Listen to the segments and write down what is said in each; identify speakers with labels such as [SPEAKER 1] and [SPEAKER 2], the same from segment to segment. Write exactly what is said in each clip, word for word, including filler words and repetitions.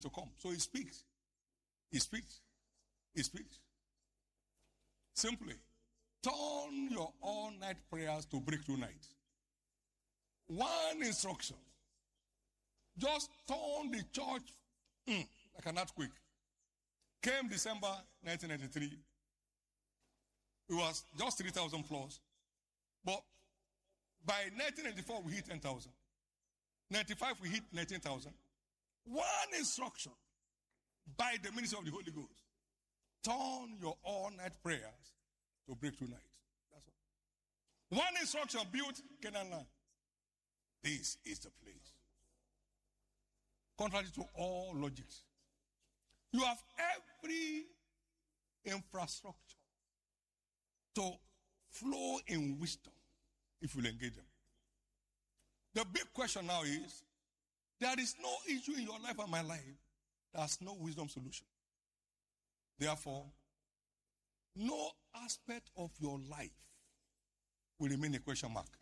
[SPEAKER 1] to come. So he speaks. He speaks. He speaks. Simply, turn your all-night prayers to breakthrough night. One instruction. Just turn the church mm, like an earthquake. Came December nineteen ninety-three. It was just three thousand plus. But by nineteen ninety-four, we hit ten thousand. ninety-five, we hit nineteen thousand. One instruction by the ministry of the Holy Ghost. Turn your all-night prayers to breakthrough night. That's all. One instruction built Canaan land. This is the place. Contrary to all logics. You have every infrastructure to flow in wisdom if you engage them. The big question now is, there is no issue in your life and my life that's no wisdom solution. Therefore, no aspect of your life will remain a question mark.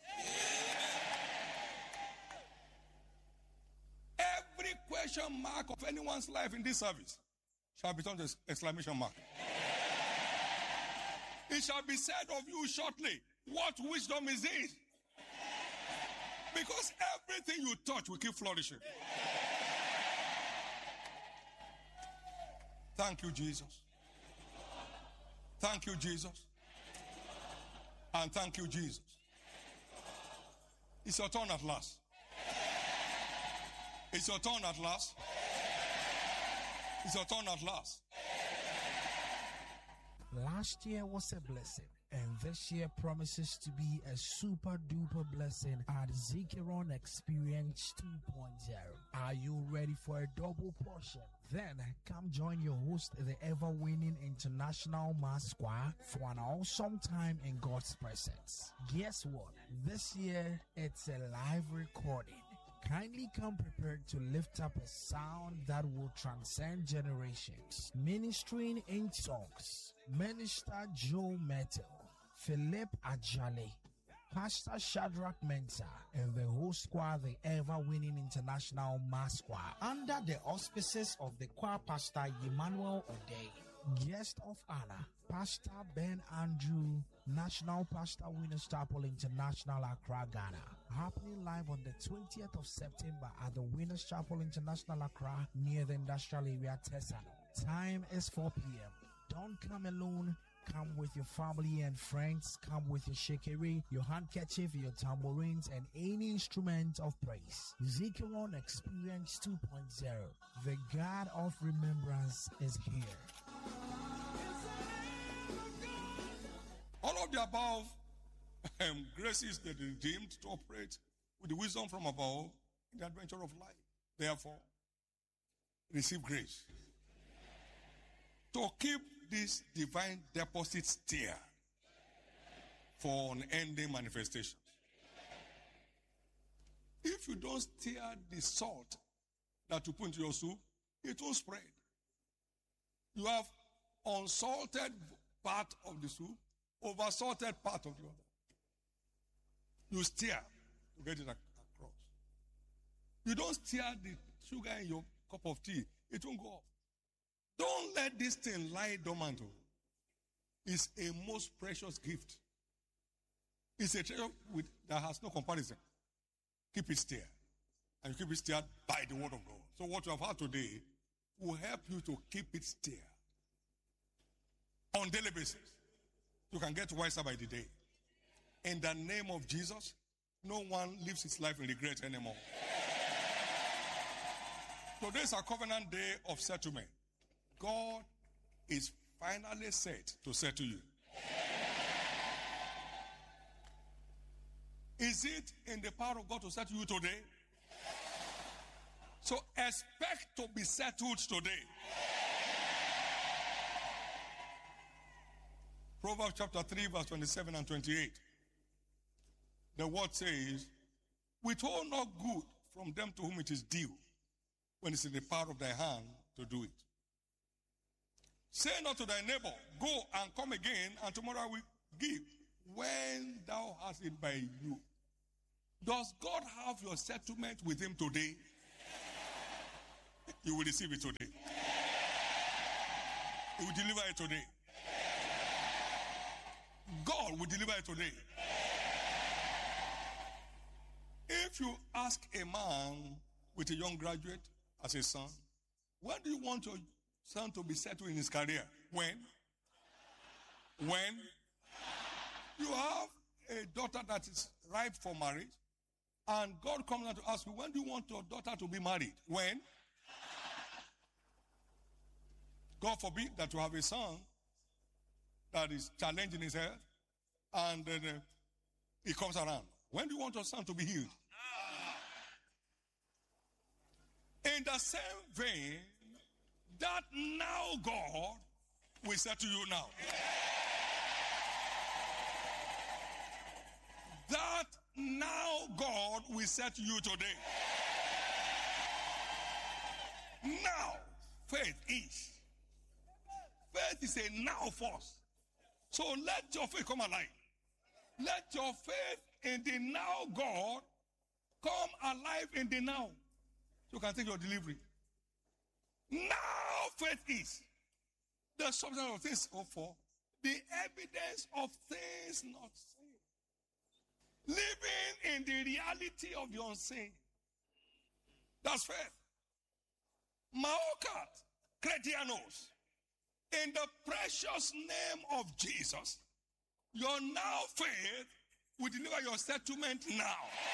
[SPEAKER 1] Every question mark of anyone's life in this service shall be turned to exclamation mark. It shall be said of you shortly, what wisdom is this? Because everything you touch will keep flourishing. Thank you, Jesus. Thank you, Jesus. And thank you, Jesus. It's your turn at last. It's your turn at last. It's your turn at last.
[SPEAKER 2] Last year was a blessing, and this year promises to be a super duper blessing at Zechariah Experience two point oh. Are you ready for a double portion? Then come join your host, the ever-winning international mass choir, for an awesome time in God's presence. Guess what? This year, it's a live recording. Kindly come prepared to lift up a sound that will transcend generations. Ministering in songs, Minister Joe Metal, Philip Ajale, Pastor Shadrach Mensah, and the host choir, the ever-winning international mass choir, under the auspices of the choir pastor Emmanuel O'Day. Guest of honor, Pastor Ben Andrew, National Pastor Winners Chapel International, Accra, Ghana. Happening live on the twentieth of September at the Winners Chapel International, Accra, near the industrial area, Tesano. Time is four p.m. Don't come alone. Come with your family and friends. Come with your shekere, your handkerchief, your tambourines, and any instrument of praise. Zechariah Experience two point oh. The God of remembrance is here.
[SPEAKER 1] All of the above um, graces that are redeemed to operate with the wisdom from above in the adventure of life. Therefore, receive grace to keep this divine deposit steer for unending manifestations. If you don't stir the salt that you put into your soup, it won't spread. You have unsalted part of the soup, over-salted part of the other. You stir to get it across. You don't stir the sugar in your cup of tea, it won't go off. Don't let this thing lie dormant. It's a most precious gift. It's a treasure with, that has no comparison. Keep it stirred. And you keep it stirred by the word of God. So what you have had today will help you to keep it stirred on daily basis. You can get wiser by the day. In the name of Jesus, no one lives his life in regret anymore. Today is a covenant day of settlement. God is finally set to settle you. Is it in the power of God to settle you today? So expect to be settled today. Proverbs chapter three, verse twenty-seven and twenty-eight. The word says, withhold not good from them to whom it is due, when it's in the power of thy hand to do it. Say not to thy neighbor, go and come again, and tomorrow I will give, when thou hast it by you. Does God have your settlement with him today? You will receive it today. He will deliver it today. God will deliver it today. If you ask a man with a young graduate as a son, when do you want your son to be settled in his career? When? When? You have a daughter that is ripe for marriage, and God comes out to ask you, when do you want your daughter to be married? When? God forbid that you have a son that is challenging his health, and then uh, he comes around. When do you want your son to be healed? In the same vein, that now God will say to you now. That now God will say to you today. Now, faith is. Faith is a now force. So let your faith come alive. Let your faith in the now God come alive in the now. So you can take your delivery. Now faith is the substance of things hoped for, the evidence of things not seen. Living in the reality of the unseen. That's faith. Maokat, Kretianos. In the precious name of Jesus, your now faith will deliver your settlement now.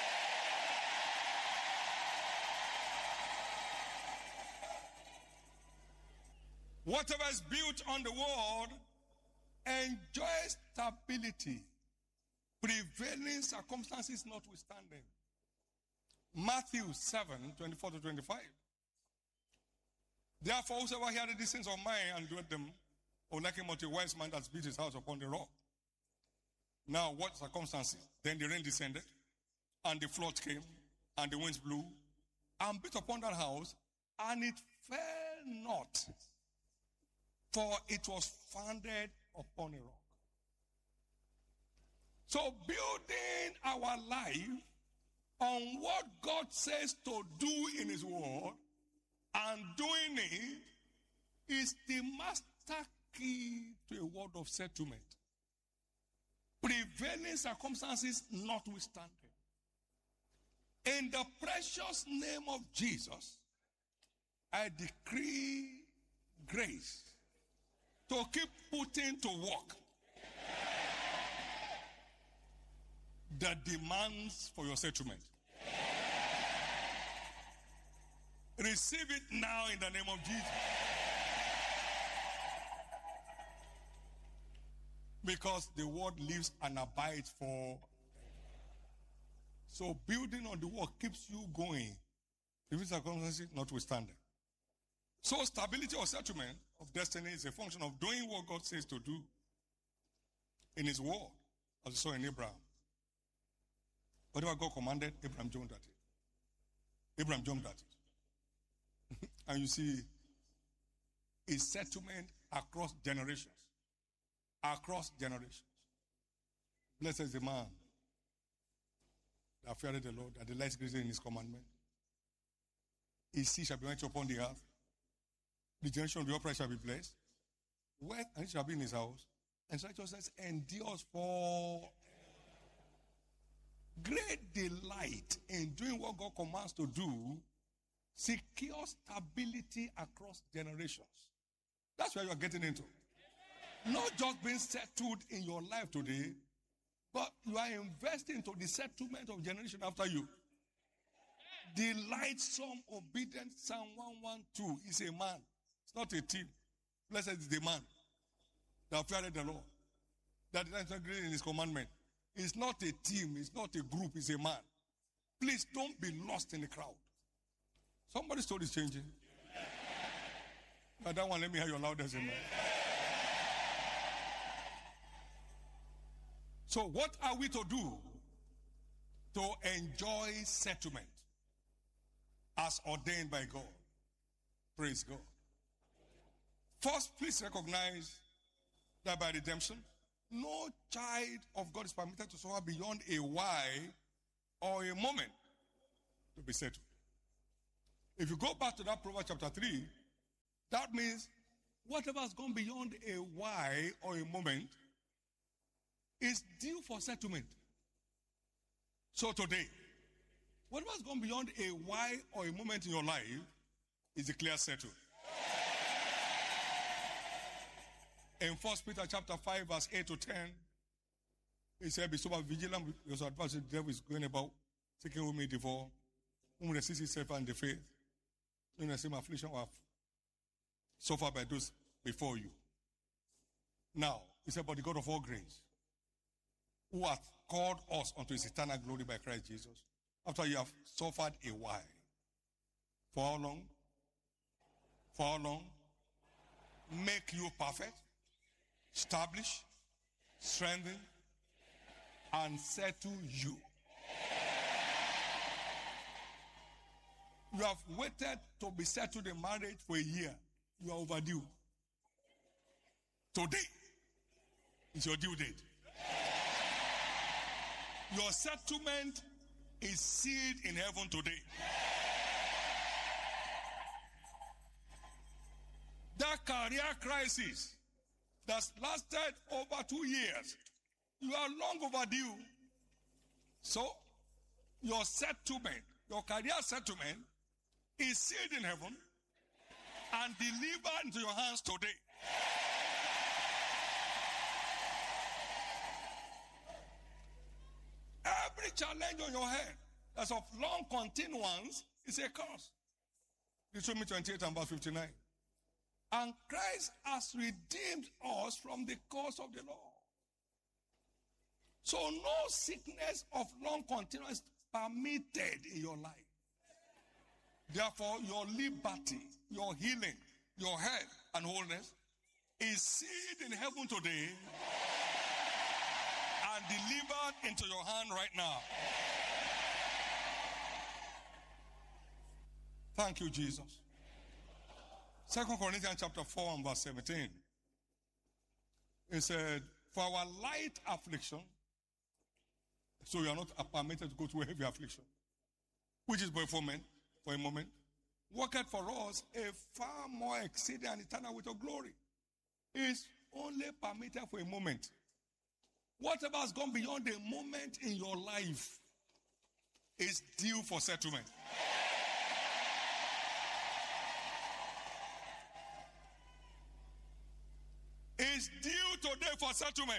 [SPEAKER 1] Whatever is built on the world enjoys stability, prevailing circumstances notwithstanding. Matthew seven, twenty-four to twenty-five. Therefore, whosoever heareth these things of mine and doeth them, or like him unto a wise man that built his house upon the rock. Now, what circumstances? Then the rain descended, and the flood came, and the winds blew, and beat upon that house, and it fell not, for it was founded upon a rock. So building our life on what God says to do in his word and doing it is the master key to a word of settlement. Prevailing circumstances notwithstanding. In the precious name of Jesus, I decree grace to keep putting to work the demands for your settlement. Receive it now in the name of Jesus. Because the word lives and abides for. So building on the word keeps you going, even circumstances notwithstanding. So stability or settlement of destiny is a function of doing what God says to do in his word, as we saw in Abraham. Whatever God commanded, Abraham jumped at it. Abraham jumped at it. And you see, a settlement across generations. Across generations. Blessed is the man that feareth the Lord, that delights greatly in his commandment. His seed shall be mighty upon the earth. The generation of the upright shall be blessed. Wealth and it shall be in his house. And righteousness endures for great delight in doing what God commands to do. Secure stability across generations. That's where you are getting into. Not just being settled in your life today, but you are investing into the settlement of generation after you. Delightsome, obedient, Psalm one twelve is a man. It's not a team. Blessed is the man that feared the Lord, that delights in his commandment. It's not a team. It's not a group. It's a man. Please don't be lost in the crowd. Somebody's story is changing. Now that one, let me hear your loudest amen. So what are we to do to enjoy settlement as ordained by God? Praise God. First, please recognize that by redemption, no child of God is permitted to suffer beyond a while or a moment to be settled. If you go back to that Proverbs chapter three, that means whatever has gone beyond a why or a moment is due for settlement. So today, whatever has gone beyond a why or a moment in your life is declared settled. In First Peter chapter five, verse eight to ten, he said, be sober vigilant, because your adversary the devil is going about, seeking whom may devour, whom resist himself and the faith, in the same affliction we have suffered by those before you. Now, he said, but the God of all grace, who hath called us unto his eternal glory by Christ Jesus, after you have suffered a while. For how long? For how long? Make you perfect, establish, strengthen, and settle you. You have waited to be settled in marriage for a year. You are overdue. Today is your due date. Your settlement is sealed in heaven today. That career crisis that's lasted over two years, you are long overdue. So, your settlement, your career settlement, is sealed in heaven and delivered into your hands today. Every challenge on your head that's of long continuance is a curse. Deuteronomy twenty-eight and verse fifty-nine. And Christ has redeemed us from the curse of the law. So no sickness of long continuance permitted in your life. Therefore, your liberty, your healing, your health and wholeness is sealed in heaven today and delivered into your hand right now. Thank you, Jesus. Second Corinthians chapter four and verse seventeen. It said, for our light affliction, so you are not permitted to go through a heavy affliction, which is but for a moment, for a moment, worketh for us a far more exceeding and eternal weight of glory. Is only permitted for a moment. Whatever has gone beyond a moment in your life is due for settlement. Is due today for settlement.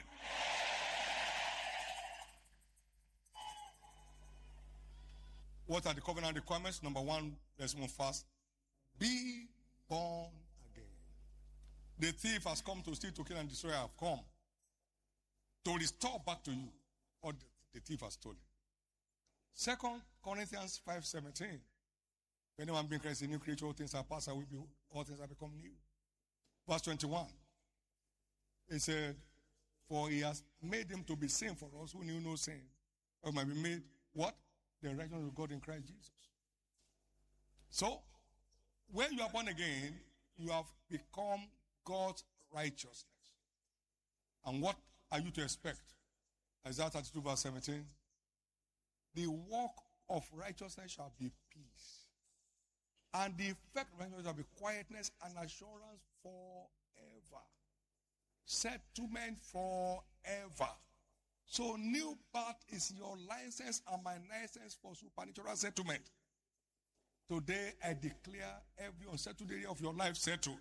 [SPEAKER 1] What are the covenant requirements? Number one, let's move fast. Be born again. The thief has come to steal, to kill, and destroy. I have come to restore back to you what the thief has stolen. Second Corinthians five seventeen. If anyone be in Christ, a new creature, all things are passed away, all things have become new. Verse twenty-one. It said, for he has made him to be sin for us who knew no sin. Or might be made what? The righteousness of God in Christ Jesus. So, when you are born again, you have become God's righteousness. And what are you to expect? Isaiah thirty-two verse seventeen. The work of righteousness shall be peace. And the effect of righteousness shall be quietness and assurance forever. Settlement forever. So new birth is your license and my license for supernatural settlement. Today I declare every unsettled area of your life settled.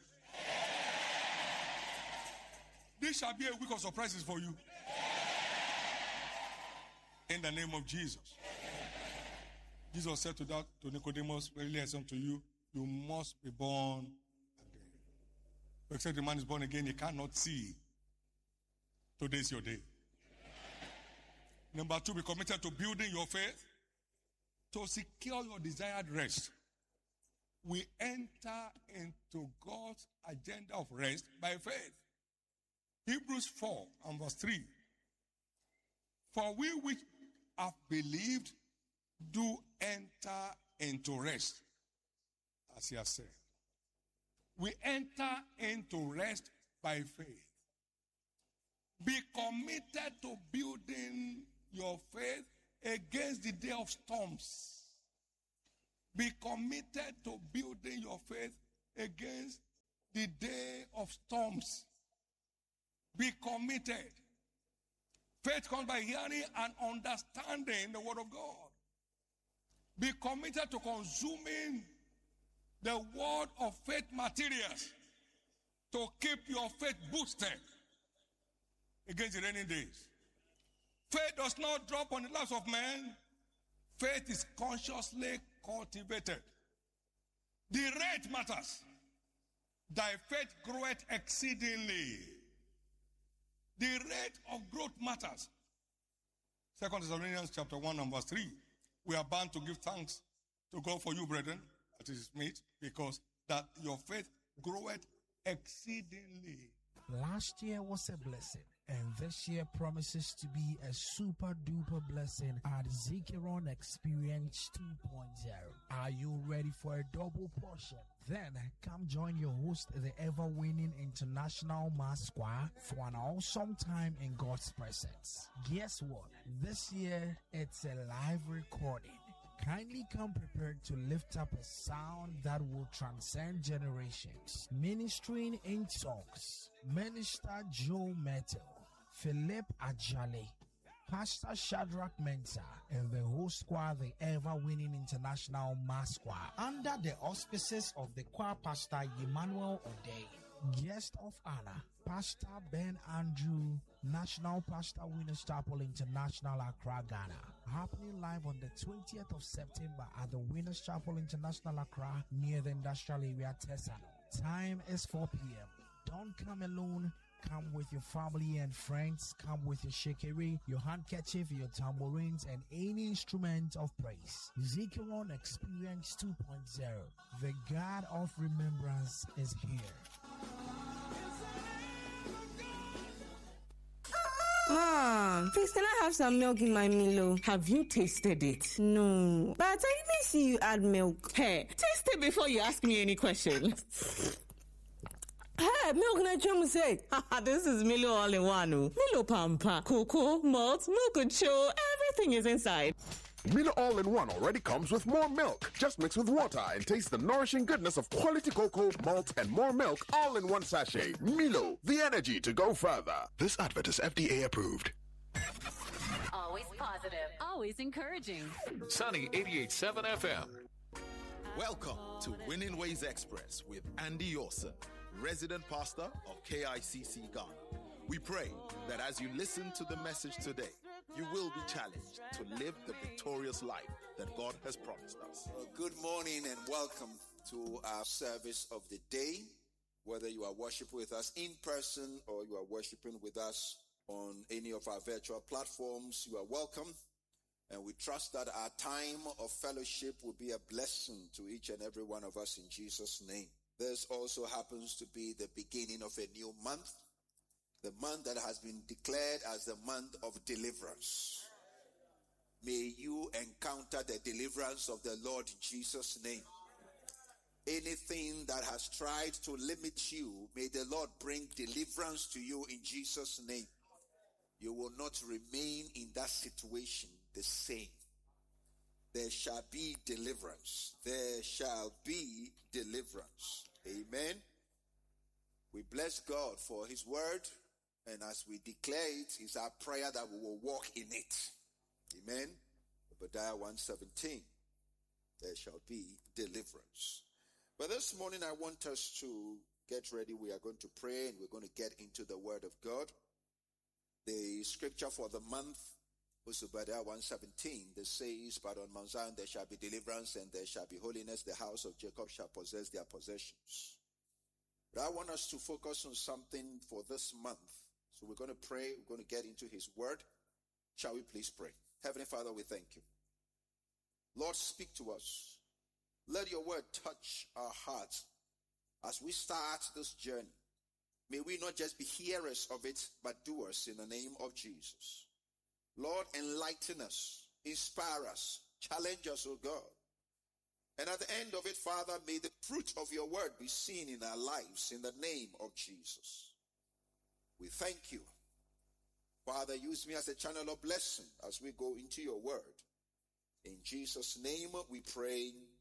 [SPEAKER 1] This shall be a week of surprises for you. In the name of Jesus. Jesus said to that to Nicodemus, really I say unto you, you must be born again. Except the man is born again, he cannot see. Today is your day. Number two, be committed to building your faith to secure your desired rest. We enter into God's agenda of rest by faith. Hebrews four and verse three. For we which have believed do enter into rest, as he has said. We enter into rest by faith. Be committed to building your faith against the day of storms. Be committed to building your faith against the day of storms. Be committed. Faith comes by hearing and understanding the word of God. Be committed to consuming the word of faith materials to keep your faith boosted against the rainy days. Faith does not drop on the lives of men. Faith is consciously cultivated. The rate matters. Thy faith groweth exceedingly. The rate of growth matters. Second Thessalonians chapter one and verse three. We are bound to give thanks to God for you, brethren, that is meet, because that your faith groweth exceedingly.
[SPEAKER 2] Last year was a blessing, and this year promises to be a super duper blessing at Zechariah Experience two point oh. Are you ready for a double portion? Then come join your host, the ever-winning international mass choir, for an awesome time in God's presence. Guess what? This year, it's a live recording. Kindly come prepared to lift up a sound that will transcend generations. Ministering in songs, Minister Joe Metal, Philip Ajale, Pastor Shadrach Mensah, and the host choir, the ever-winning international mass choir, under the auspices of the choir pastor Emmanuel O'Day. Guest of honor, Pastor Ben Andrew, National Pastor Winners Chapel International, Accra, Ghana. Happening live on the twentieth of September at the Winners Chapel International, Accra, near the industrial area, Tesano. Time is four p.m. Don't come alone. Come with your family and friends. Come with your shekeri, your handkerchief, your tambourines, and any instrument of praise. Zechariah Experience two point oh. The God of remembrance is here.
[SPEAKER 3] Mom, please can I have some milk in my Milo?
[SPEAKER 4] Have you tasted it?
[SPEAKER 3] No, but I didn't see you add milk.
[SPEAKER 4] Hey, taste it before you ask me any questions.
[SPEAKER 3] Hey, milk na chum say.
[SPEAKER 4] This is Milo all in one. Milo Pampa, cocoa, malt, milk show, everything is inside.
[SPEAKER 5] Milo All-in-One already comes with more milk. Just mix with water and taste the nourishing goodness of quality cocoa, malt, and more milk all in one sachet. Milo, the energy to go further. This advert is F D A approved.
[SPEAKER 6] Always positive, always encouraging.
[SPEAKER 7] Sunny eighty-eight point seven F M.
[SPEAKER 8] Welcome to Winning Ways Express with Andy Yosa, resident pastor of K I C C Ghana. We pray that as you listen to the message today, you will be challenged to live the victorious life that God has promised us.
[SPEAKER 9] Well, good morning and welcome to our service of the day. Whether you are worshiping with us in person or you are worshiping with us on any of our virtual platforms, you are welcome. And we trust that our time of fellowship will be a blessing to each and every one of us in Jesus' name. This also happens to be the beginning of a new month. The month that has been declared as the month of deliverance. May you encounter the deliverance of the Lord in Jesus' name. Anything that has tried to limit you, may the Lord bring deliverance to you in Jesus' name. You will not remain in that situation the same. There shall be deliverance. There shall be deliverance. Amen. We bless God for his word. And as we declare it, it's our prayer that we will walk in it. Amen. Obadiah one seventeen. There shall be deliverance. But this morning I want us to get ready. We are going to pray and we're going to get into the word of God. The scripture for the month was Obadiah one seventeen. That says, but on Mount Zion there shall be deliverance and there shall be holiness. The house of Jacob shall possess their possessions. But I want us to focus on something for this month. So we're going to pray. We're going to get into his word. Shall we please pray? Heavenly Father, we thank you. Lord, speak to us. Let your word touch our hearts as we start this journey. May we not just be hearers of it, but doers in the name of Jesus. Lord, enlighten us, inspire us, challenge us, O God. And at the end of it, Father, may the fruit of your word be seen in our lives in the name of Jesus. We thank you. Father, use me as a channel of blessing as we go into your word. In Jesus' name we pray.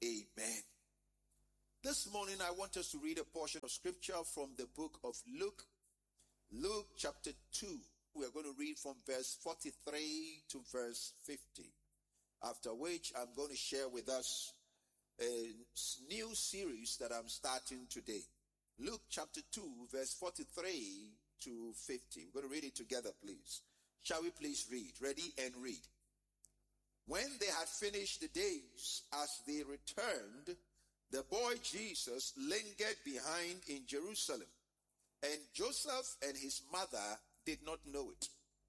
[SPEAKER 9] Amen. This morning I want us to read a portion of scripture from the book of Luke. Luke chapter two. We are going to read from verse forty-three to verse fifty. After which I'm going to share with us a new series that I'm starting today. Luke chapter two, verse forty-three to fifty. We're going to read it together, please. Shall we please read? Ready and read. When they had finished the days, as they returned, the boy Jesus lingered behind in Jerusalem, and Joseph and his mother did not know it.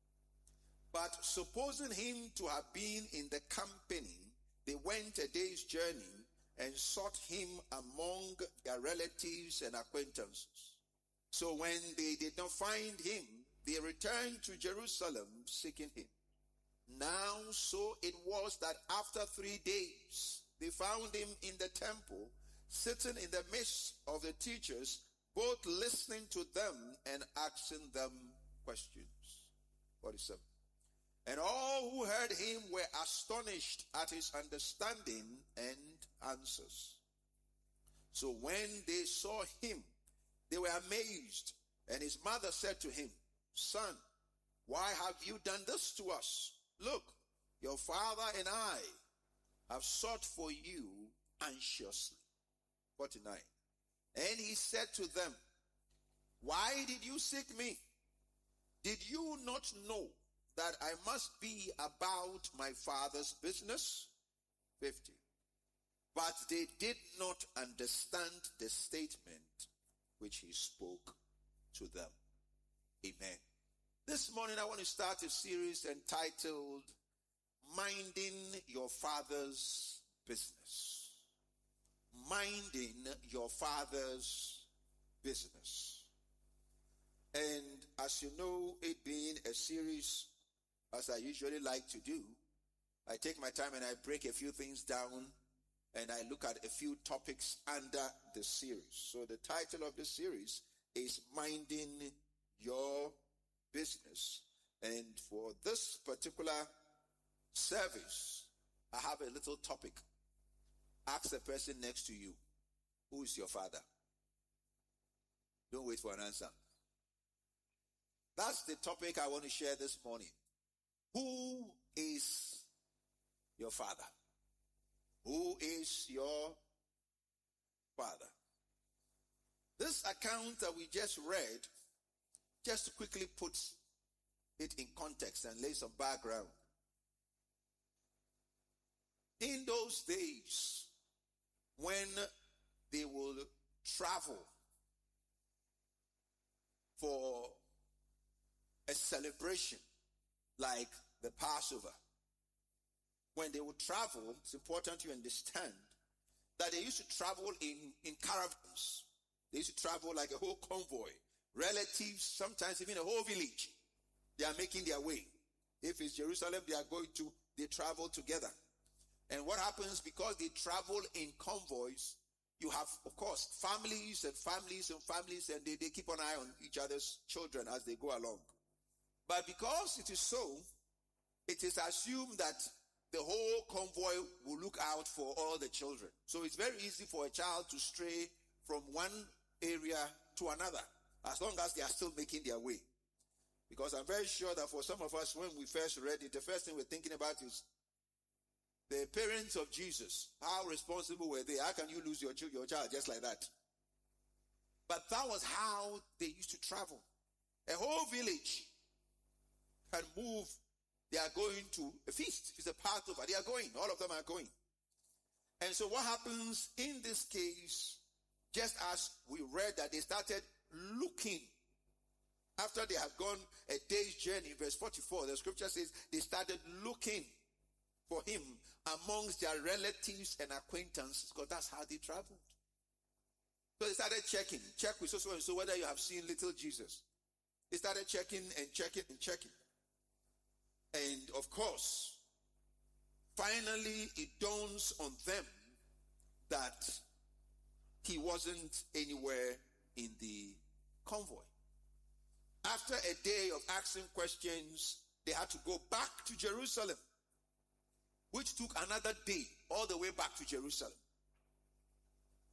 [SPEAKER 9] But supposing him to have been in the company, they went a day's journey and sought him among their relatives and acquaintances. So when they did not find him, they returned to Jerusalem seeking him. Now so it was that after three days, they found him in the temple, sitting in the midst of the teachers, both listening to them and asking them questions. forty-seven. And all who heard him were astonished at his understanding and answers. So when they saw him, they were amazed. And his mother said to him, Son, why have you done this to us? Look, your father and I have sought for you anxiously. forty-nine. And he said to them, Why did you seek me? Did you not know that I must be about my father's business? fifty. But they did not understand the statement which he spoke to them. Amen. This morning I want to start a series entitled Minding Your Father's Business. Minding Your Father's Business. And as you know, it being a series, as I usually like to do, I take my time and I break a few things down and I look at a few topics under the series. So the title of the series is Minding Your Business. And for this particular service, I have a little topic. Ask the person next to you, who is your father? Don't wait for an answer. That's the topic I want to share this morning. Who is your father? Who is your father? This account that we just read, just to quickly put it in context and lay some background. In those days, when they would travel for a celebration like the Passover, when they would travel, it's important to understand that they used to travel in, in caravans. They used to travel like a whole convoy. Relatives, sometimes even a whole village, they are making their way. If it's Jerusalem, they are going to, they travel together. And what happens, because they travel in convoys, you have, of course, families and families and families, and they, they keep an eye on each other's children as they go along. But because it is so, it is assumed that the whole convoy will look out for all the children. So it's very easy for a child to stray from one area to another, as long as they are still making their way. Because I'm very sure that for some of us, when we first read it, the first thing we're thinking about is the parents of Jesus. How responsible were they? How can you lose your, your child just like that? But that was how they used to travel. A whole village can move. They are going to a feast. It's a Passover. They are going. All of them are going. And so what happens in this case, just as we read that they started looking after they have gone a day's journey, verse forty-four, the scripture says they started looking for him amongst their relatives and acquaintances, because that's how they traveled. So they started checking, check with so and so whether you have seen little Jesus. They started checking and checking and checking. And of course, finally it dawns on them that he wasn't anywhere in the convoy. After a day of asking questions, they had to go back to Jerusalem, which took another day all the way back to Jerusalem.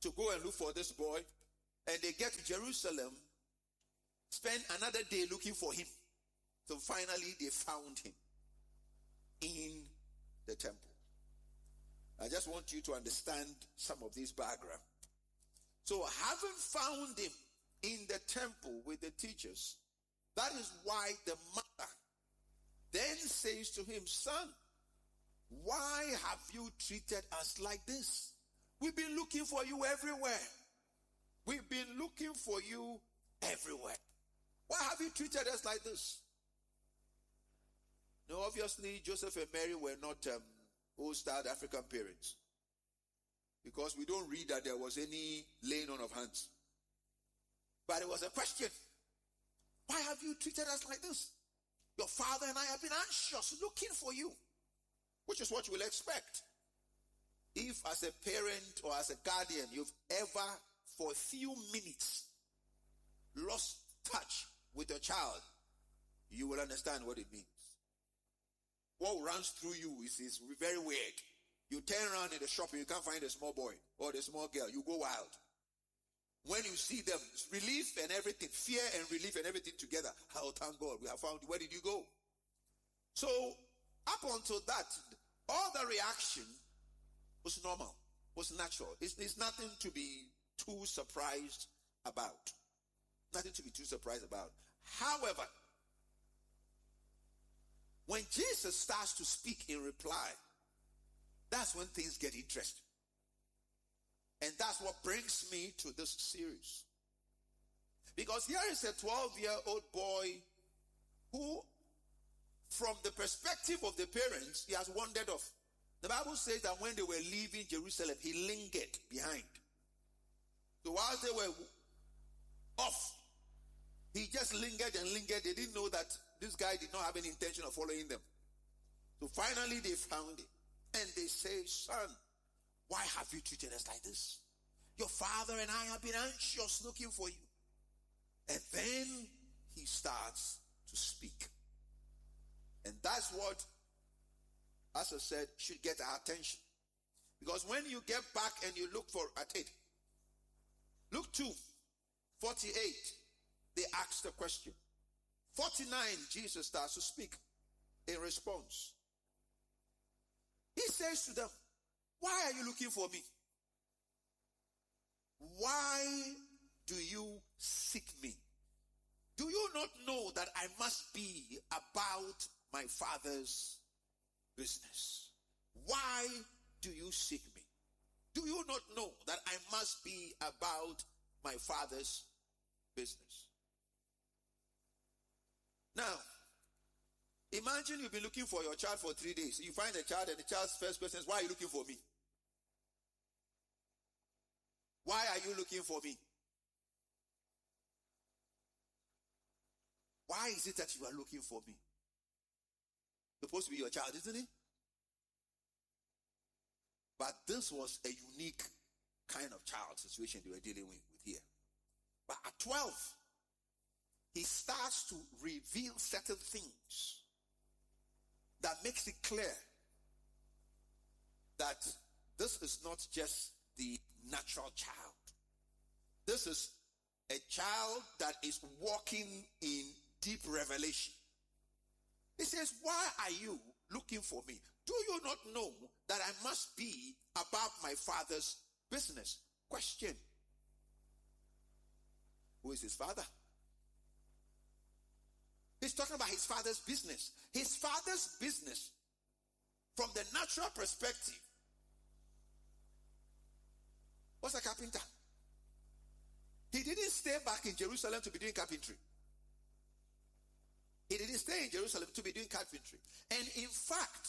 [SPEAKER 9] to go and look for this boy. And they get to Jerusalem, spend another day looking for him. So finally they found him in the temple. I just want you to understand some of this background. So having found him in the temple with the teachers, that is why the mother then says to him, son, why have you treated us like this? We've been looking for you everywhere. We've been looking for you everywhere. Why have you treated us like this? Now, obviously, Joseph and Mary were not um, old-style African parents, because we don't read that there was any laying on of hands. But it was a question. Why have you treated us like this? Your father and I have been anxious looking for you, which is what you will expect. If as a parent or as a guardian, you've ever for a few minutes lost touch with your child, you will understand what it means. What runs through you is, is very weird. You turn around in the shop and you can't find the small boy or the small girl. You go wild. When you see them, relief and everything, fear and relief and everything together. Oh, thank God, we have found you. Where did you go? So, up until that, all the reaction was normal, was natural. It's, it's nothing to be too surprised about. Nothing to be too surprised about. However, when Jesus starts to speak in reply, that's when things get interesting. And that's what brings me to this series. Because here is a twelve-year-old boy who, from the perspective of the parents, he has wandered off. The Bible says that when they were leaving Jerusalem, he lingered behind. So while they were off, he just lingered and lingered. They didn't know that this guy did not have any intention of following them. So finally they found him. And they say, son, why have you treated us like this? Your father and I have been anxious looking for you. And then he starts to speak. And that's what, as I said, should get our attention. Because when you get back and you look for at it, Luke two, forty-eight, they ask the question. forty-nine, Jesus starts to speak in response. He says to them, why are you looking for me? Why do you seek me? Do you not know that I must be about my Father's business? Why do you seek me? Do you not know that I must be about my Father's business? Now, imagine you've been looking for your child for three days. You find the child and the child's first question is, why are you looking for me? Why are you looking for me? Why is it that you are looking for me? Supposed to be your child, isn't it? But this was a unique kind of child situation they were dealing with, with here. But at twelve, he starts to reveal certain things that makes it clear that this is not just the natural child. This is a child that is walking in deep revelation. He says, why are you looking for me? Do you not know that I must be about my Father's business? Question. Who is his father? He's talking about his father's business. His father's business, from the natural perspective, was a carpenter. He didn't stay back in Jerusalem to be doing carpentry. He didn't stay in Jerusalem to be doing carpentry. And in fact,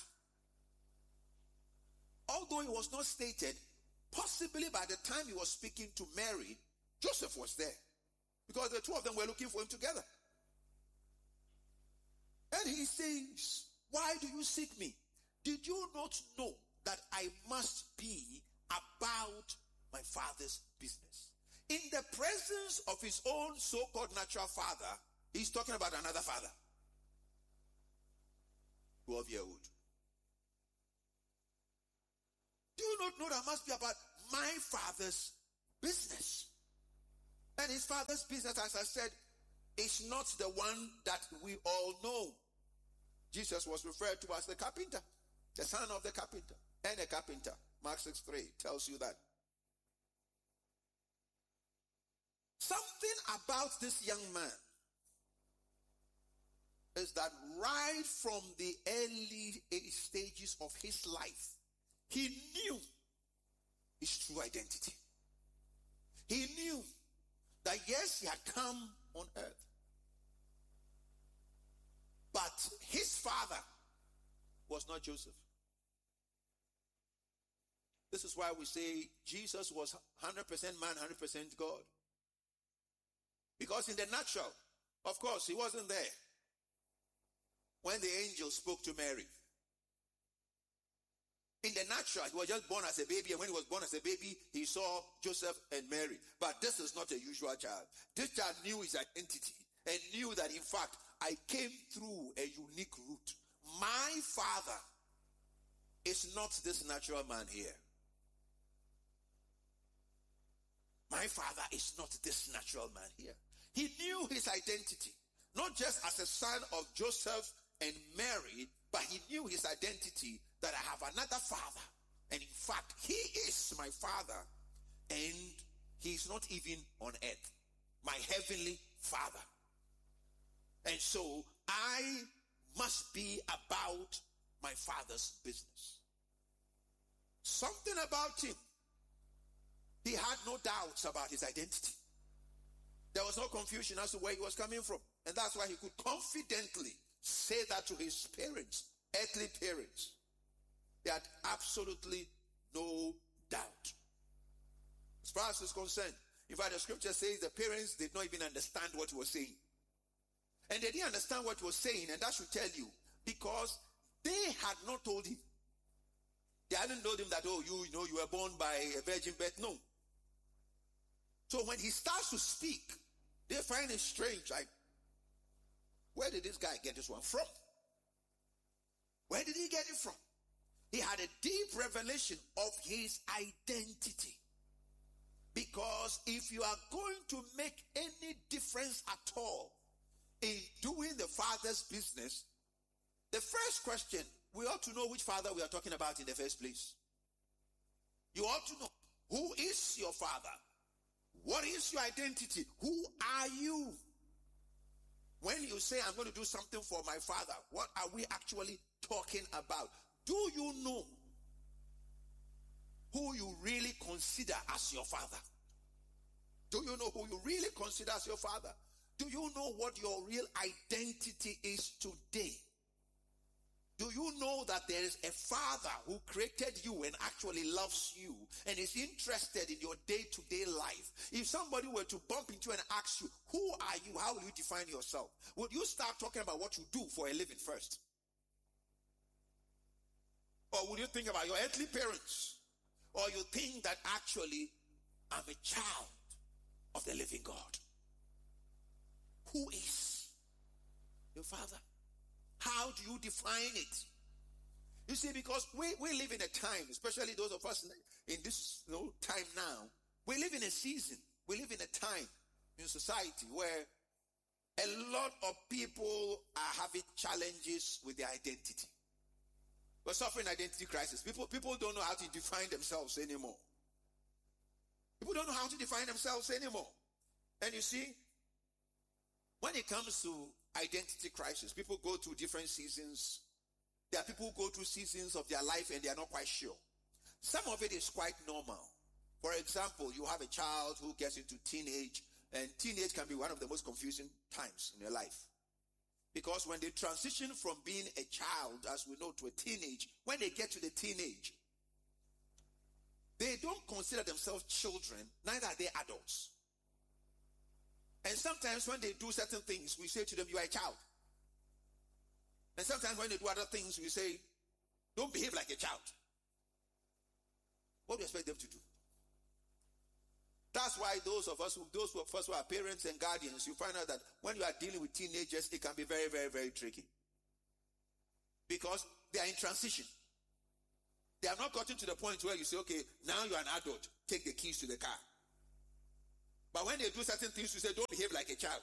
[SPEAKER 9] although it was not stated, possibly by the time he was speaking to Mary, Joseph was there. Because the two of them were looking for him together. And he says, why do you seek me? Did you not know that I must be about my Father's business? In the presence of his own so-called natural father, he's talking about another father. twelve-year-old. Do you not know that I must be about my Father's business. And his father's business, as I said, is not the one that we all know. Jesus was referred to as the carpenter, the son of the carpenter, and a carpenter. Mark six three tells you that. Something about this young man is that right from the early stages of his life, he knew his true identity. He knew that yes, he had come on earth, but his father was not Joseph. This is why we say Jesus was one hundred percent man, one hundred percent God. Because in the natural, of course, he wasn't there when the angel spoke to Mary. In the natural, he was just born as a baby, and when he was born as a baby, he saw Joseph and Mary. But this is not a usual child. This child knew his identity and knew that, in fact, I came through a unique route. My father is not this natural man here. My father is not this natural man here. He knew his identity, not just as a son of Joseph and Mary, but he knew his identity that I have another father. And in fact, he is my father, and he is not even on earth, my heavenly father. And so I must be about my father's business. Something about him. He had no doubts about his identity. There was no confusion as to where he was coming from. And that's why he could confidently say that to his parents, earthly parents. They had absolutely no doubt. As far as it's concerned, in fact, the scripture says the parents did not even understand what he was saying. And they didn't understand what he was saying, and that should tell you, because they had not told him. They hadn't told him that, oh, you, you know, you were born by a virgin birth. No. So when he starts to speak, they find it strange. Like, where did this guy get this one from? Where did he get it from? He had a deep revelation of his identity. Because if you are going to make any difference at all in doing the father's business, the first question, we ought to know which father we are talking about in the first place. You ought to know, who is your father? What is your identity? Who are you? When you say, I'm going to do something for my father, what are we actually talking about? Do you know who you really consider as your father? Do you know who you really consider as your father? Do you know what your real identity is today? Do you know that there is a father who created you and actually loves you and is interested in your day-to-day life? If somebody were to bump into you and ask you, who are you? How will you define yourself? Would you start talking about what you do for a living first? Or would you think about your earthly parents? Or you think that actually I'm a child of the living God? Who is your father? How do you define it? You see, because we, we live in a time, especially those of us in this you know, time now, we live in a season, we live in a time in society where a lot of people are having challenges with their identity. We're suffering identity crisis. People, people don't know how to define themselves anymore. People don't know how to define themselves anymore. And you see, when it comes to identity crisis, people go through different seasons. There are people who go through seasons of their life and they are not quite sure. Some of it is quite normal. For example, you have a child who gets into teenage, and teenage can be one of the most confusing times in your life. Because when they transition from being a child, as we know, to a teenage, when they get to the teenage, they don't consider themselves children, neither are they adults. And sometimes when they do certain things, we say to them, you are a child. And sometimes when they do other things, we say, don't behave like a child. What do you expect them to do? That's why those of us, who, those who of us who are parents and guardians, you find out that when you are dealing with teenagers, it can be very, very, very tricky. Because they are in transition. They have not gotten to the point where you say, okay, now you are an adult, take the keys to the car. But when they do certain things, you say, don't behave like a child.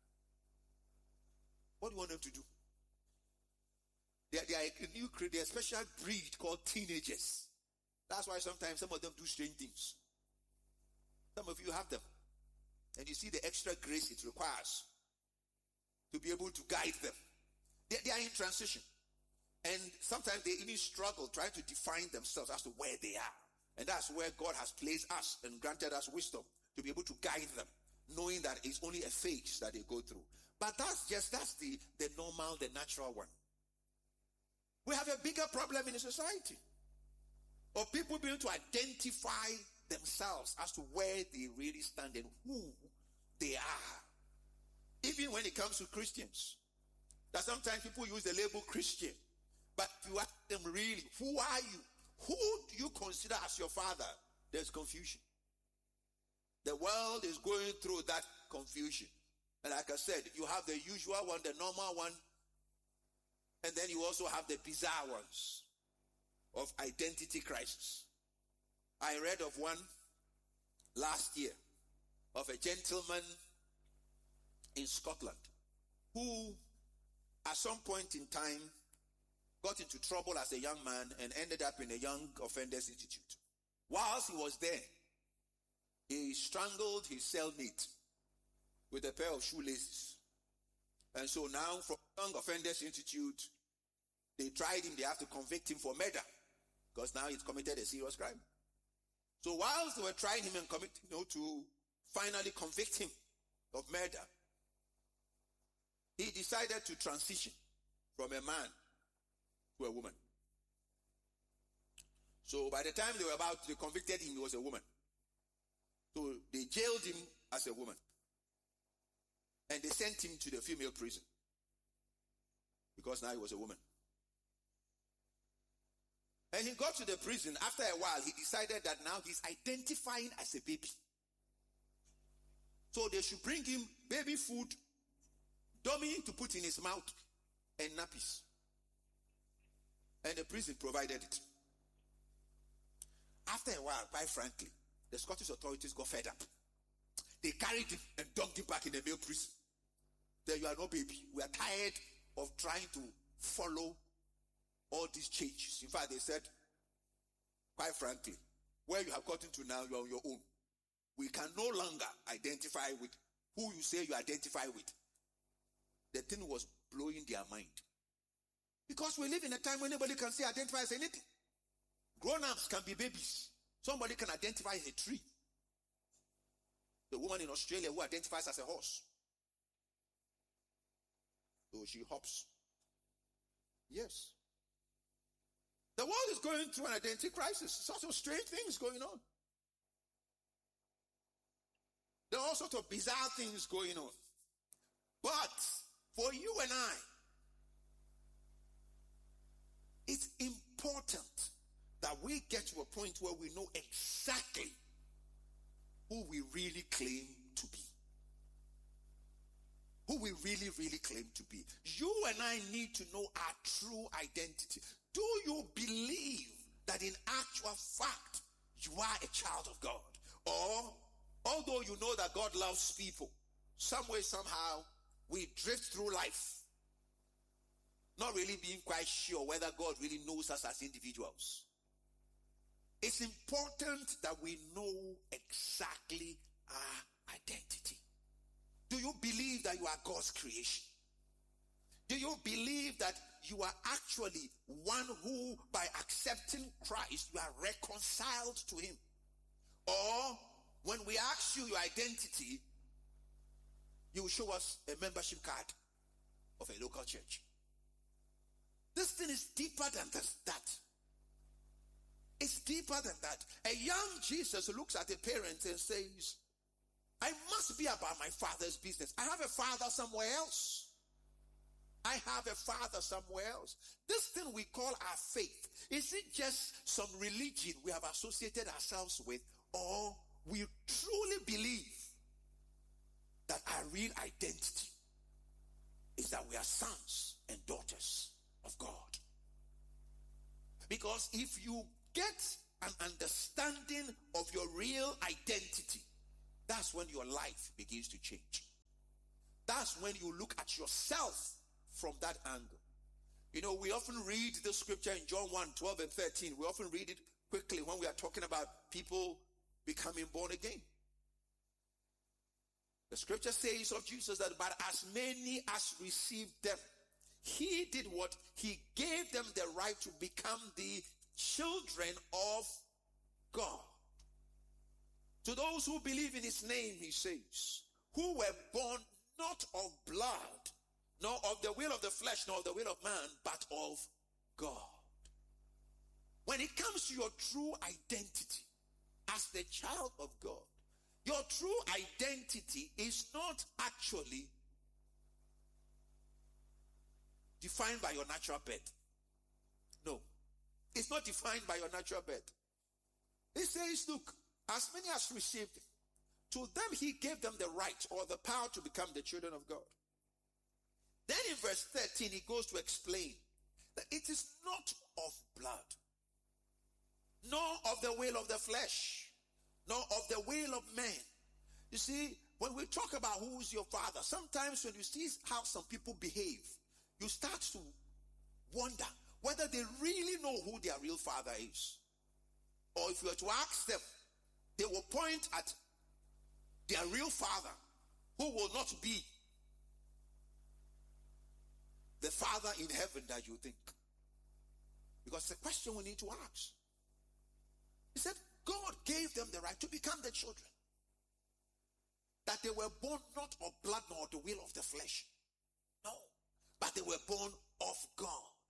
[SPEAKER 9] What do you want them to do? They are, they are a new creed, they are a special breed called teenagers. That's why sometimes some of them do strange things. Some of you have them. And you see the extra grace it requires to be able to guide them. They, they are in transition. And sometimes they even struggle trying to define themselves as to where they are. And that's where God has placed us and granted us wisdom to be able to guide them, knowing that it's only a phase that they go through. But that's just, that's the, the normal, the natural one. We have a bigger problem in the society of people being able to identify themselves as to where they really stand and who they are. Even when it comes to Christians, that sometimes people use the label Christian, but if you ask them really, who are you? Who do you consider as your father? There's confusion. The world is going through that confusion. And like I said, you have the usual one, the normal one, and then you also have the bizarre ones of identity crisis. I read of one last year of a gentleman in Scotland who at some point in time got into trouble as a young man and ended up in a young offenders institute. Whilst he was there, he strangled his cellmate with a pair of shoelaces. And so now from Young Offenders Institute, they tried him, they have to convict him for murder because now he's committed a serious crime. So whilst they were trying him and commit, you know, to finally convict him of murder, he decided to transition from a man to a woman. So by the time they were about, they convicted him, he was a woman. So they jailed him as a woman. And they sent him to the female prison. Because now he was a woman. And he got to the prison. After a while, he decided that now he's identifying as a baby. So they should bring him baby food, dummy to put in his mouth, and nappies. And the prison provided it. After a while, quite frankly, the Scottish authorities got fed up. They carried him and dumped him back in the male prison. There, you are no baby. We are tired of trying to follow all these changes. In fact, they said, quite frankly, where you have gotten to now, you are on your own. We can no longer identify with who you say you identify with. The thing was blowing their mind. Because we live in a time when anybody can say identify as anything. Grown-ups can be babies. Somebody can identify as a tree. The woman in Australia who identifies as a horse. So she hops. Yes. The world is going through an identity crisis. Such of strange things going on. There are all sorts of bizarre things going on. But for you and I, it's important that we get to a point where we know exactly who we really claim to be. Who we really, really claim to be. You and I need to know our true identity. Do you believe that in actual fact you are a child of God? Or, although you know that God loves people, some way, somehow, we drift through life, not really being quite sure whether God really knows us as individuals. It's important that we know exactly our identity. Do you believe that you are God's creation? Do you believe that you are actually one who, by accepting Christ, you are reconciled to him? Or, when we ask you your identity, you will show us a membership card of a local church. This thing is deeper than that. It's deeper than that. A young Jesus looks at a parent and says, I must be about my father's business. I have a father somewhere else. I have a father somewhere else. This thing we call our faith, is it just some religion we have associated ourselves with, or we truly believe that our real identity is that we are sons and daughters of God? Because if you get an understanding of your real identity, that's when your life begins to change. That's when you look at yourself from that angle. You know, we often read the scripture in John one, twelve and thirteen. We often read it quickly when we are talking about people becoming born again. The scripture says of Jesus that, but as many as received them, he did what? He gave them the right to become the children of God. To those who believe in his name, he says, who were born not of blood, nor of the will of the flesh, nor of the will of man, but of God. When it comes to your true identity as the child of God, your true identity is not actually defined by your natural birth. No. It's not defined by your natural birth. It says, look, as many as received it, to them he gave them the right or the power to become the children of God. Then in verse thirteen, he goes to explain that it is not of blood, nor of the will of the flesh, nor of the will of man. You see, when we talk about who's your father, sometimes when you see how some people behave, you start to wonder whether they really know who their real father is. Or if you were to ask them, they will point at their real father, who will not be the father in heaven that you think. Because it's a question we need to ask. He said, God gave them the right to become the children. That they were born not of blood nor the will of the flesh. No. But they were born of God.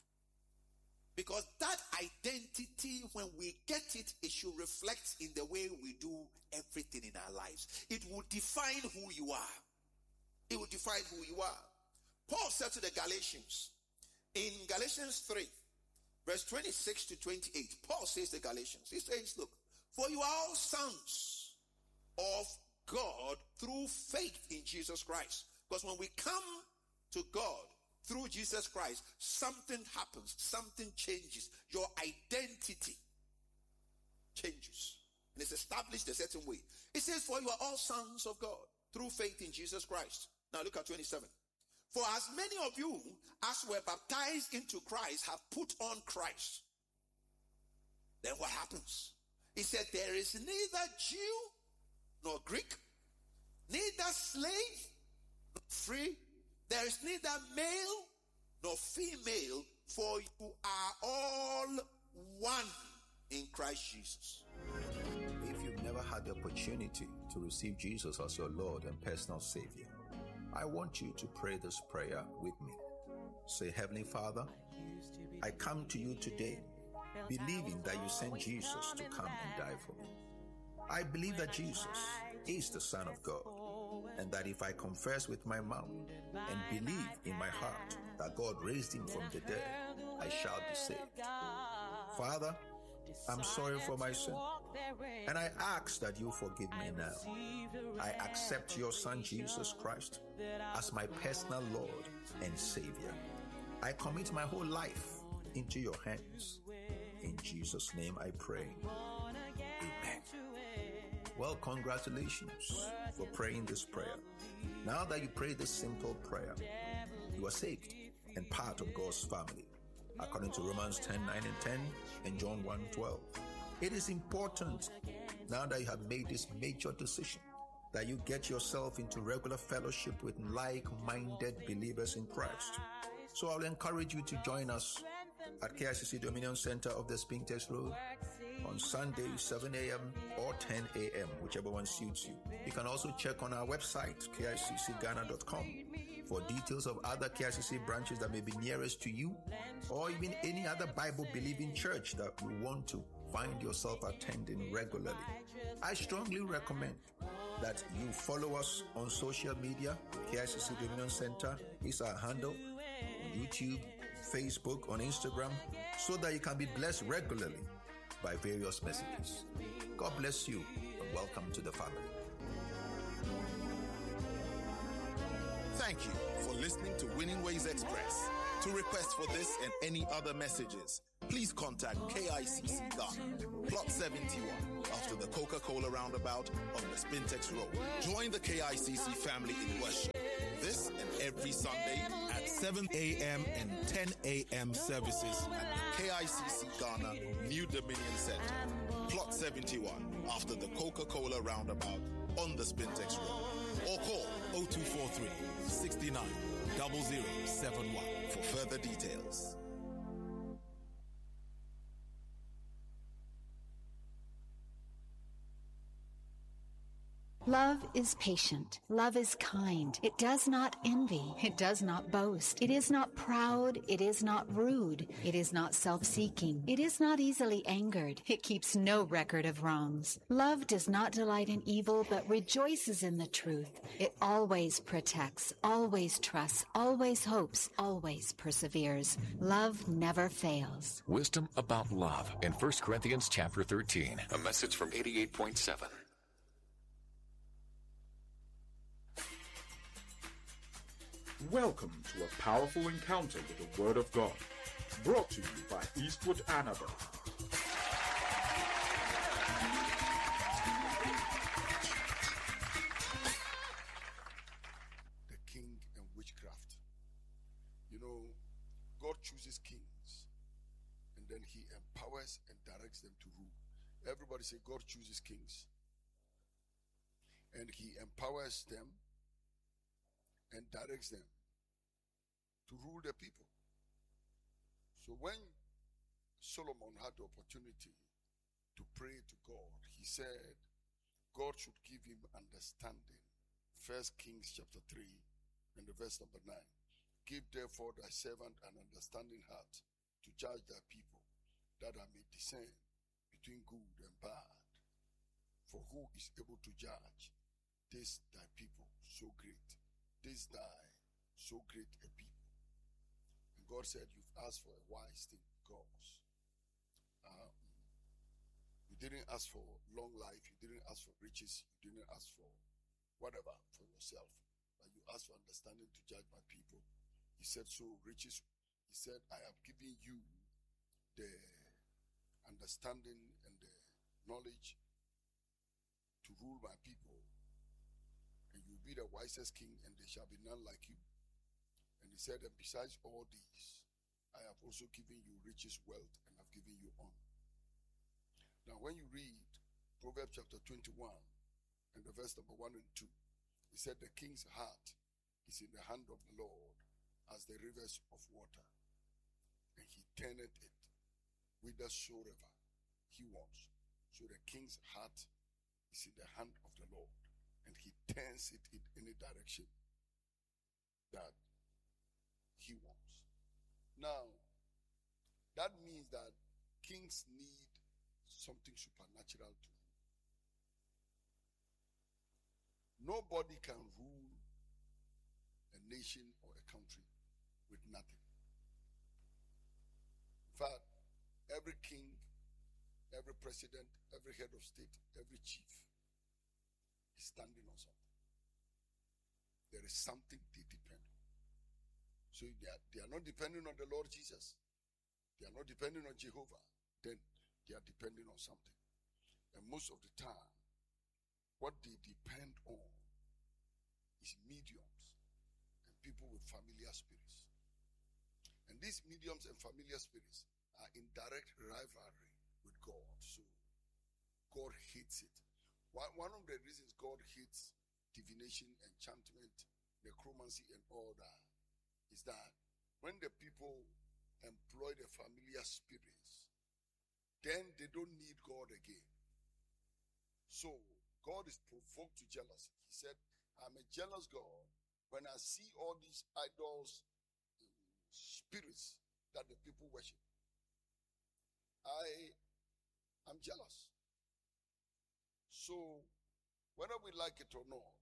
[SPEAKER 9] Because that identity, when we get it, it should reflect in the way we do everything in our lives. It will define who you are. It will define who you are. Paul said to the Galatians, in Galatians three, verse twenty-six to twenty-eight, Paul says to the Galatians, he says, look, for you are all sons of God through faith in Jesus Christ. Because when we come to God through Jesus Christ, something happens, something changes. Your identity changes. And it's established a certain way. It says, for you are all sons of God through faith in Jesus Christ. Now look at twenty-seven. For as many of you as were baptized into Christ have put on Christ. Then what happens? He said, there is neither Jew nor Greek, neither slave nor free. There is neither male nor female, for you are all one in Christ Jesus.
[SPEAKER 10] If you've never had the opportunity to receive Jesus as your Lord and personal Savior, I want you to pray this prayer with me. Say, Heavenly Father, I come to you today believing that you sent Jesus to come and die for me. I believe that Jesus is the Son of God, and that if I confess with my mouth and believe in my heart that God raised him from the dead, I shall be saved. Father, I'm sorry for my sin, and I ask that you forgive me now. I accept your Son Jesus Christ as my personal Lord and Savior. I commit my whole life into your hands. In Jesus' name I pray. Amen. Well, congratulations for praying this prayer. Now that you pray this simple prayer, you are saved and part of God's family, according to Romans ten, nine and ten and John one, twelve. It is important, now that you have made this major decision, that you get yourself into regular fellowship with like-minded believers in Christ. So I'll encourage you to join us at K I C C Dominion Center of the Spintex Road on Sunday, seven a.m. or ten a.m., whichever one suits you. You can also check on our website, K I C C Ghana dot com, for details of other K I C C branches that may be nearest to you, or even any other Bible-believing church that you want to find yourself attending regularly. I strongly recommend that you follow us on social media. K I C C Dominion Center is our handle on YouTube, Facebook, on Instagram, so that you can be blessed regularly by various messages. God bless you and welcome to the family.
[SPEAKER 8] Thank you for listening to Winning Ways Express. To request for this and any other messages, please contact K I C C Ghana, Plot seventy-one, after the Coca-Cola roundabout on the Spintex Road. Join the K I C C family in worship. This and every Sunday at seven a.m. and ten a.m. services at the K I C C Ghana New Dominion Center, Plot seventy-one, after the Coca-Cola roundabout on the Spintex Road. Or call oh two four three, six nine, zero zero seven one for further details.
[SPEAKER 11] Love is patient. Love is kind. It does not envy. It does not boast. It is not proud. It is not rude. It is not self-seeking. It is not easily angered. It keeps no record of wrongs. Love does not delight in evil, but rejoices in the truth. It always protects, always trusts, always hopes, always perseveres. Love never fails.
[SPEAKER 7] Wisdom about love in First Corinthians chapter thirteen. A message from eighty-eight point seven.
[SPEAKER 12] Welcome to a powerful encounter with the Word of God, brought to you by Eastwood Annabelle.
[SPEAKER 1] The king and witchcraft. You know, God chooses kings and then he empowers and directs them to rule. Everybody say God chooses kings and he empowers them and directs them to rule the people. So when Solomon had the opportunity to pray to God, he said God should give him understanding. First Kings chapter three and the verse number nine. Give therefore thy servant an understanding heart to judge thy people, that I may discern between good and bad. For who is able to judge this thy people so great? This thy so great a people. And God said, you've asked for a wise thing because um, you didn't ask for long life, you didn't ask for riches, you didn't ask for whatever for yourself, but you asked for understanding to judge my people. He said, so riches, he said, I have given you the understanding and the knowledge to rule my people. And you'll be the wisest king, and there shall be none like you. And he said, and besides all these, I have also given you riches, wealth, and have given you honor. Now, when you read Proverbs chapter twenty-one, and the verse number one and two, he said, the king's heart is in the hand of the Lord as the rivers of water, and he turneth it whithersoever he wants. So the king's heart is in the hand of the Lord, and he turns it in any direction that he wants. Now, that means that kings need something supernatural to rule. Nobody can rule a nation or a country with nothing. In fact, every king, every president, every head of state, every chief is standing on something. There is something they depend on. So they are, they are not depending on the Lord Jesus. They are not depending on Jehovah. Then they are depending on something. And most of the time, what they depend on is mediums and people with familiar spirits. And these mediums and familiar spirits are in direct rivalry with God. So God hates it. One of the reasons God hates divination, enchantment, necromancy, and all that is that when the people employ the familiar spirits, then they don't need God again. So God is provoked to jealousy. He said, I'm a jealous God. When I see all these idols, spirits that the people worship, I am jealous. So, whether we like it or not,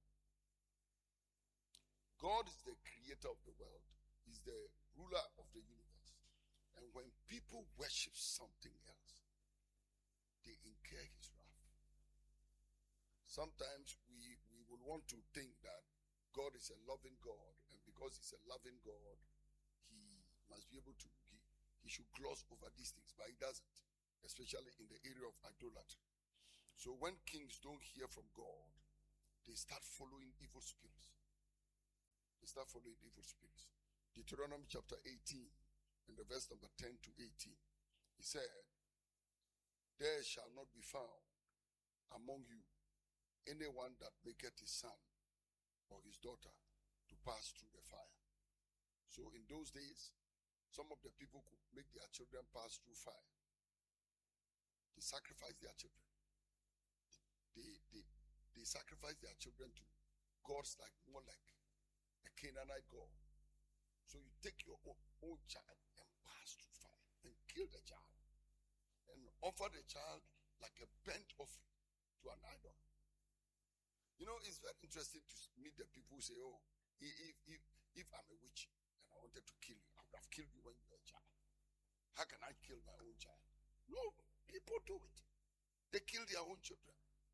[SPEAKER 1] God is the creator of the world. He's the ruler of the universe. And when people worship something else, they incur his wrath. Sometimes we, we will want to think that God is a loving God, and because he's a loving God, he
[SPEAKER 13] must be able to, he, he should gloss over these things, but he doesn't, especially in the area of idolatry. So when kings don't hear from God, they start following evil spirits. They start following evil spirits. Deuteronomy chapter eighteen, and the verse number ten to eighteen. He said, there shall not be found among you anyone that maketh his son or his daughter to pass through the fire. So in those days, some of the people could make their children pass through fire. They sacrifice their children. They, they, they sacrifice their children to gods like, more like a Canaanite god. So you take your own, own child and pass through fire and kill the child and offer the child like a burnt offering to an idol. You know, it's very interesting to meet the people who say, oh, if, if, if I'm a witch and I wanted to kill you, I would have killed you when you were a child. How can I kill my own child? No, people do it. They kill their own children.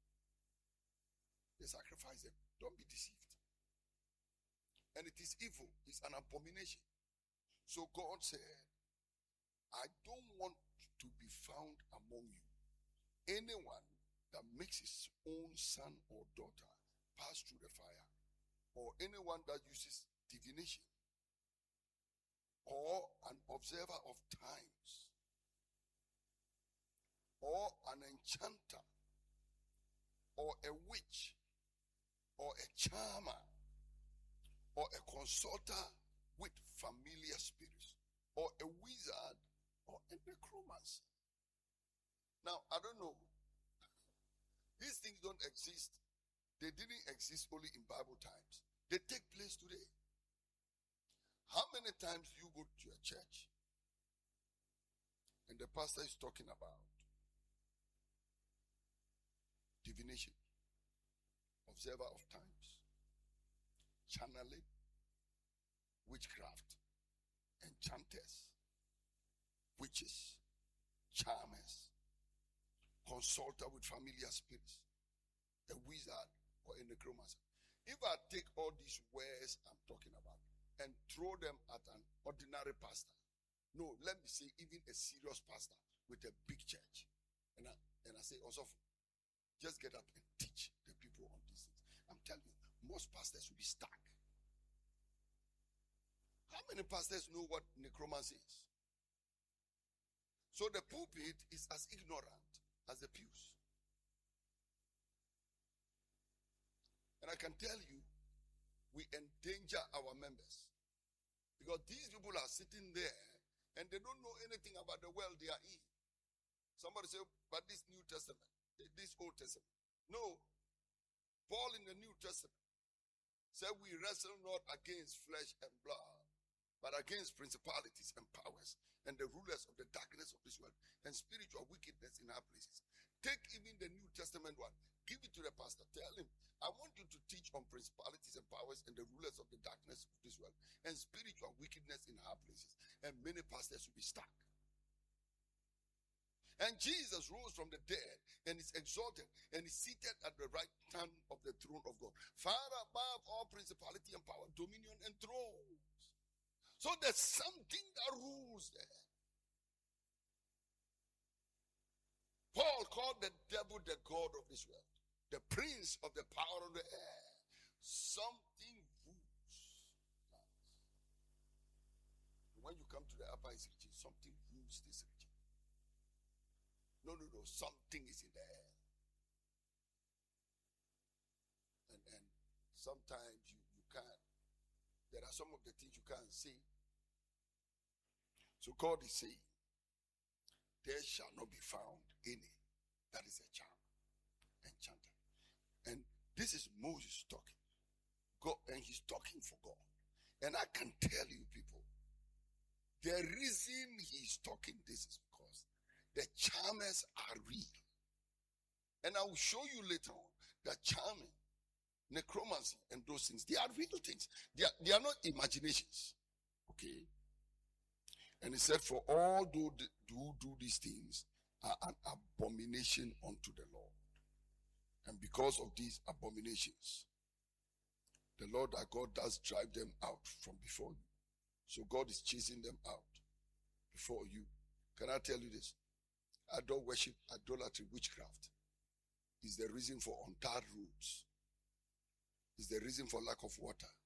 [SPEAKER 13] They sacrifice them. Don't be deceived. And it is evil. It's an abomination. So God said, I don't want to be found among you anyone that makes his own son or daughter pass through the fire, or anyone that uses divination, or an observer of times, or an enchanter, or a witch, or a charmer, or a consulter with familiar spirits, or a wizard, or a necromancer. Now, I don't know. These things don't exist. They didn't exist only in Bible times. They take place today. How many times do you go to a church and the pastor is talking about divination, observer of times, channeling, witchcraft, enchanters, witches, charmers, consulter with familiar spirits, a wizard, or a necromancer. If I take all these words I'm talking about and throw them at an ordinary pastor, no, let me say even a serious pastor with a big church, and I, and I say, also, just get up and teach the people on these things. I'm telling you, most pastors will be stuck. How many pastors know what necromancy is? So the pulpit is as ignorant as the pews. And I can tell you, we endanger our members. Because these people are sitting there and they don't know anything about the world they are in. Somebody say, but this New Testament, this Old Testament. No. Paul in the New Testament said we wrestle not against flesh and blood, but against principalities and powers and the rulers of the darkness of this world and spiritual wickedness in our places. Take even the New Testament one. Give it to the pastor. Tell him, I want you to teach on principalities and powers and the rulers of the darkness of this world and spiritual wickedness in our places. And many pastors will be stuck. And Jesus rose from the dead and is exalted and is seated at the right hand of the throne of God, far above all principality and power, dominion and thrones. So there's something that rules there. Paul called the devil the god of this world, the prince of the power of the air. Something rules. When you come to the upper east region, something rules this region. No, no, no, something is in the air. And, and sometimes you, you can't. There are some of the things you can't see. So God is saying, there shall not be found any that is a charm, enchanter. And this is Moses talking. God, and he's talking for God. And I can tell you people, the reason he's talking this is because the charmers are real. And I will show you later on that charming, necromancy, and those things, they are real things. They are, they are not imaginations. Okay? And he said, for all who do, do these things are an abomination unto the Lord. And because of these abominations, the Lord our God does drive them out from before you. So God is chasing them out before you. Can I tell you this? Idol worship, idolatry, witchcraft is the reason for untarred roads. Is the reason for lack of water.